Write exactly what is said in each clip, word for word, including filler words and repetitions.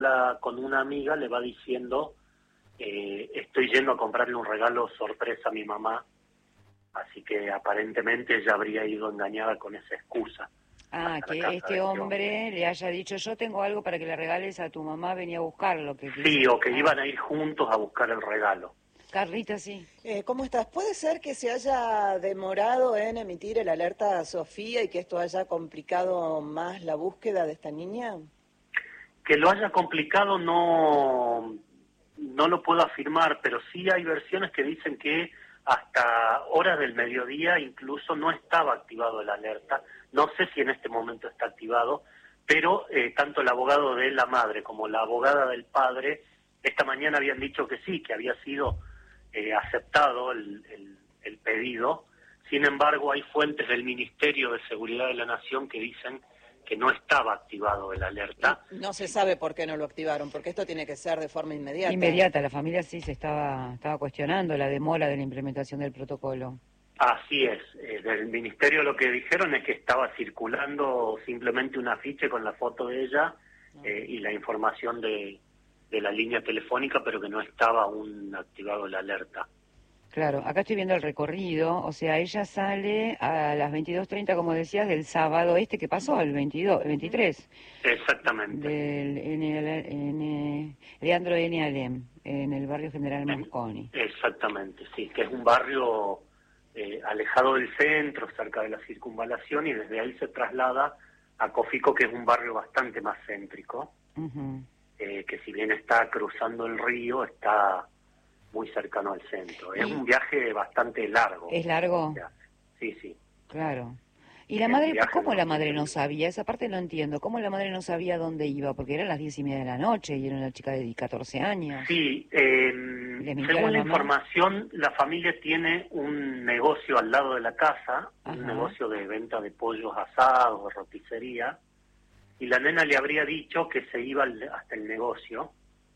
la, con una amiga le va diciendo, eh, estoy yendo a comprarle un regalo sorpresa a mi mamá, así que aparentemente ella habría ido engañada con esa excusa. Ah, que este hombre le haya dicho, yo tengo algo para que le regales a tu mamá, venía a buscarlo. Que sí, dice, o que ah. iban a ir juntos a buscar el regalo. Carlita, sí. Eh, ¿Cómo estás? ¿Puede ser que se haya demorado en emitir el alerta a Sofía y que esto haya complicado más la búsqueda de esta niña? Que lo haya complicado no, no lo puedo afirmar, pero sí hay versiones que dicen que hasta horas del mediodía incluso no estaba activado el alerta. No sé si en este momento está activado, pero eh, tanto el abogado de la madre como la abogada del padre esta mañana habían dicho que sí, que había sido eh, aceptado el, el, el pedido. Sin embargo, hay fuentes del Ministerio de Seguridad de la Nación que dicen que no estaba activado el alerta. Y no se sabe por qué no lo activaron, porque esto tiene que ser de forma inmediata. Inmediata, la familia sí se estaba, estaba cuestionando la demora de la implementación del protocolo. Así es, eh, del Ministerio lo que dijeron es que estaba circulando simplemente un afiche con la foto de ella eh, y la información de, de la línea telefónica, pero que no estaba aún activado la alerta. Claro, acá estoy viendo el recorrido, o sea, ella sale a las veintidós treinta, como decías, del sábado este que pasó, el veintidós, el veintitrés. Exactamente. Del N, N, Leandro N. Alem, en el barrio General En, Mosconi. exactamente, sí, que es un barrio eh, alejado del centro, cerca de la circunvalación, y desde ahí se traslada a Cofico, que es un barrio bastante más céntrico, Uh-huh. eh, que si bien está cruzando el río, está muy cercano al centro. Es y un viaje bastante largo. ¿Es largo? Sí, sí. Claro. ¿Y la El madre, viaje cómo no- la madre no sabía? Esa parte no entiendo. ¿Cómo la madre no sabía dónde iba? Porque eran las diez y media de la noche y era una chica de catorce años. Sí, eh, ¿Le mintió a según la la mamá? información, la familia tiene un negocio al lado de la casa, Ajá. un negocio de venta de pollos asados, de roticería, y la nena le habría dicho que se iba al- hasta el negocio,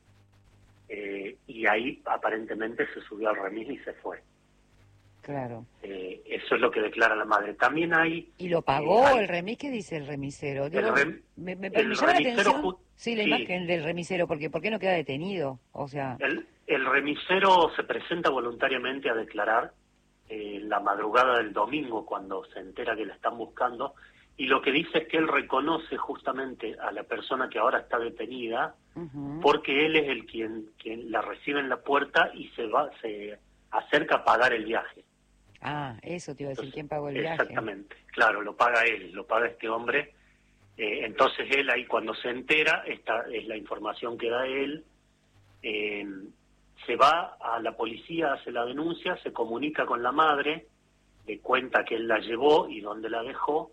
eh, y ahí aparentemente se subió al remis y se fue. Claro. Eh, eso es lo que declara la madre. También hay... ¿Y lo pagó eh, hay- el remis? ¿Qué dice el remisero? Digo, el rem- me, me, el me llama la remisero atención, ju- sí, la sí. imagen del remisero, porque ¿por qué no queda detenido? O sea, El, el remisero se presenta voluntariamente a declarar eh, la madrugada del domingo cuando se entera que la están buscando, y lo que dice es que él reconoce justamente a la persona que ahora está detenida, uh-huh. porque él es el quien, quien la recibe en la puerta y se va, se acerca a pagar el viaje. Ah, eso te iba a decir, Entonces, ¿quién pagó el viaje? exactamente, claro, lo paga él, lo paga este hombre. Eh, entonces él ahí cuando se entera, esta es la información que da él, eh, se va a la policía, hace la denuncia, se comunica con la madre, le cuenta que él la llevó y dónde la dejó,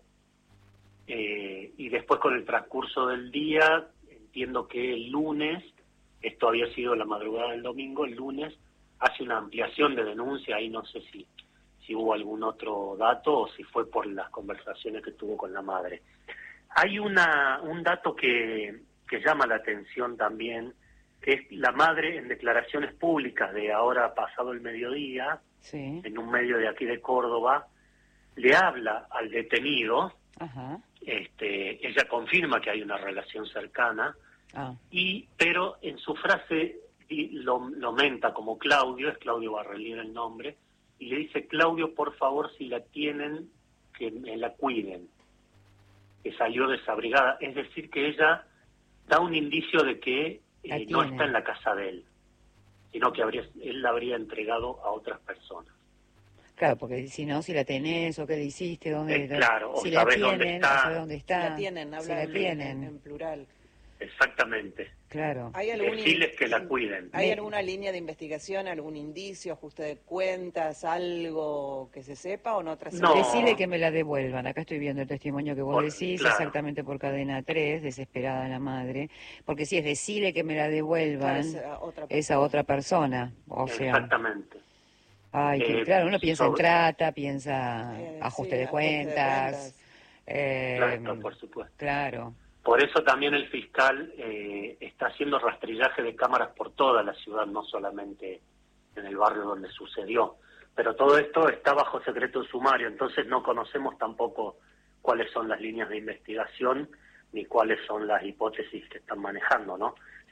eh, y después con el transcurso del día, entiendo que el lunes, esto había sido la madrugada del domingo, el lunes hace una ampliación de denuncia, ahí no sé si, si hubo algún otro dato o si fue por las conversaciones que tuvo con la madre. Hay una un dato que, que llama la atención también, que es la madre en declaraciones públicas de ahora pasado el mediodía, Sí. en un medio de aquí de Córdoba, le habla al detenido, Ajá. este, ella confirma que hay una relación cercana, Ah. y pero en su frase di- lo, lo menta como Claudio, es Claudio Barrelín el nombre, y le dice, Claudio, por favor, si la tienen, que me la cuiden, que salió desabrigada, es decir, que ella da un indicio de que La eh, no tiene. está en la casa de él, sino que habría, él la habría entregado a otras personas. Claro, porque si no, si la tenés o qué le hiciste, dónde Eh, claro, o si la sabés tienen, dónde está. o sabés dónde Si está. la tienen, si habla la en, tienen. en- en plural. Exactamente. Claro. ¿Hay algún Decirles que la in- cuiden. ¿Hay Me- alguna línea de investigación, algún indicio, ajuste de cuentas, algo que se sepa o no trasciende? No. Decide que me la devuelvan. Acá estoy viendo el testimonio que vos Por- decís, claro. exactamente por cadena tres, desesperada la madre. Porque si es decirle que me la devuelvan, Claro, es a otra es a otra persona. O sea, Exactamente. ay, que, Eh, claro, uno piensa en sobre- trata, piensa Eh, ajuste sí, de ajuste de cuentas. cuentas. eh, Claro, por supuesto. Claro. Por eso también el fiscal eh, está haciendo rastrillaje de cámaras por toda la ciudad, no solamente en el barrio donde sucedió. Pero todo esto está bajo secreto sumario, entonces no conocemos tampoco cuáles son las líneas de investigación, ni cuáles son las hipótesis que están manejando, ¿no?